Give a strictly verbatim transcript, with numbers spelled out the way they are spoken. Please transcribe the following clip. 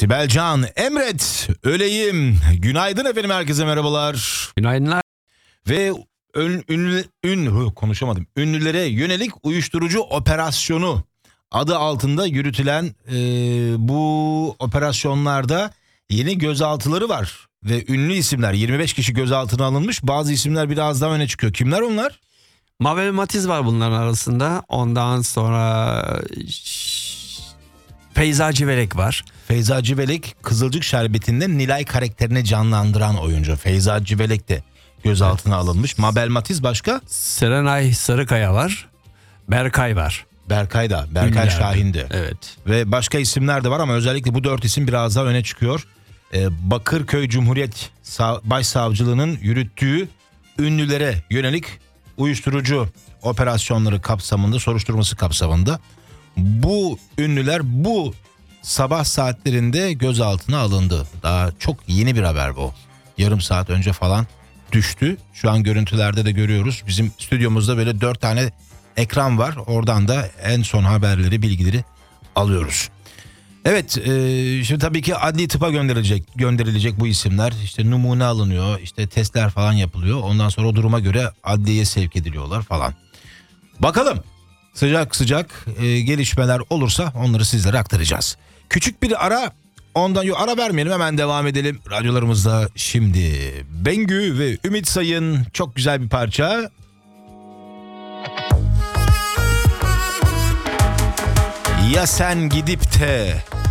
Sibel Can, emret, öleyim. Günaydın efendim, herkese merhabalar. Günaydınlar. Ve ün, ünlü, ün, konuşamadım. Ünlülere yönelik uyuşturucu operasyonu adı altında yürütülen e, bu operasyonlarda yeni gözaltıları var. Ve ünlü isimler, yirmi beş kişi gözaltına alınmış. Bazı isimler biraz daha öne çıkıyor. Kimler onlar? Mabel Matiz var bunların arasında. Ondan sonra Feyza Civelek var. Feyza Civelek, Kızılcık Şerbeti'nde Nilay karakterini canlandıran oyuncu. Feyza Civelek de gözaltına evet. alınmış. Mabel Matiz başka? Serenay Sarıkaya var. Berkay var. Berkay da. Berkay Ünlülerdi. Şahin'di. Evet. Ve başka isimler de var ama özellikle bu dört isim biraz daha öne çıkıyor. Ee, Bakırköy Cumhuriyet Başsavcılığı'nın yürüttüğü ünlülere yönelik uyuşturucu operasyonları kapsamında, soruşturması kapsamında bu ünlüler bu sabah saatlerinde gözaltına alındı. Daha çok yeni bir haber bu. Yarım saat önce falan düştü. Şu an görüntülerde de görüyoruz. Bizim stüdyomuzda böyle dört tane ekran var. Oradan da en son haberleri, bilgileri alıyoruz. Evet, e, şimdi tabii ki adli tıpa gönderilecek gönderilecek bu isimler. İşte numune alınıyor, işte testler falan yapılıyor. Ondan sonra o duruma göre adliyeye sevk ediliyorlar falan. Bakalım, sıcak sıcak e, gelişmeler olursa onları sizlere aktaracağız. Küçük bir ara, ondan yok ara vermeyelim, hemen devam edelim. Radyolarımızda şimdi Bengü ve Ümit Sayın, çok güzel bir parça. Ya sen gidip de